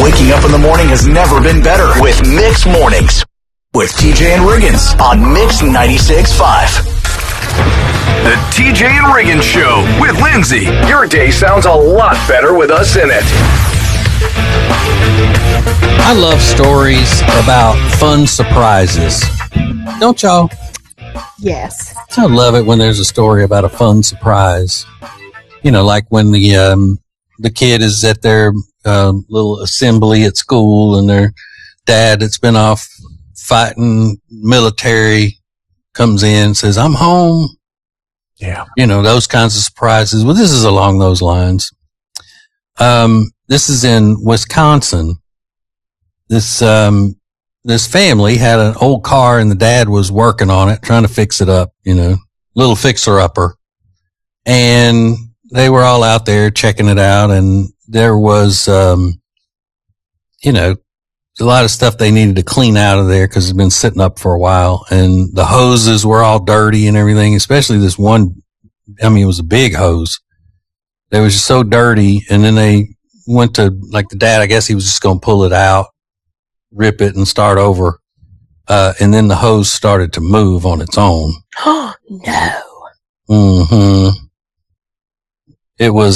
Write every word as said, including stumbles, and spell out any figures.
Waking up in the morning has never been better with Mix Mornings with T J and Riggins on Mix ninety-six point five. The T J and Riggins Show with Lindsay. Your day sounds a lot better with us in it. I love stories about fun surprises. Don't y'all? Yes. I love it when there's a story about a fun surprise. You know, like when the um, the kid is at their um, little assembly at school and their dad that's been off fighting military comes in and says, I'm home. Yeah. You know, those kinds of surprises. Well, this is along those lines. Um, this is in Wisconsin. This, um, this family had an old car and the dad was working on it, trying to fix it up, you know, little fixer upper. And they were all out there checking it out. And there was, um, you know, a lot of stuff they needed to clean out of there because it's been sitting up for a while. And the hoses were all dirty and everything, especially this one. I mean, it was a big hose. They was just so dirty. And then they went to, like the dad, I guess he was just going to pull it out, rip it and start over. Uh, and then the hose started to move on its own. Oh, no. Mm-hmm. It was